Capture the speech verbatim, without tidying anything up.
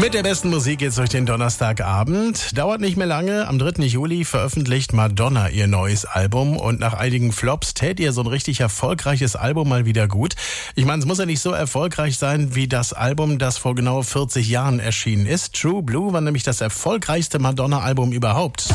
Mit der besten Musik geht's durch den Donnerstagabend. Dauert nicht mehr lange. Am dritten Juli veröffentlicht Madonna ihr neues Album. Und nach einigen Flops tät ihr so ein richtig erfolgreiches Album mal wieder gut. Ich meine, es muss ja nicht so erfolgreich sein wie das Album, das vor genau vierzig Jahren erschienen ist. True Blue war nämlich das erfolgreichste Madonna-Album überhaupt.